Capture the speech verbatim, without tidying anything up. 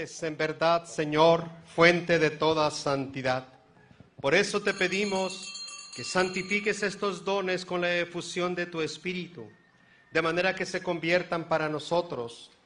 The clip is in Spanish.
eres en verdad, Señor, fuente de toda santidad. Por eso te pedimos que santifiques estos dones con la efusión de tu Espíritu, de manera que se conviertan para nosotros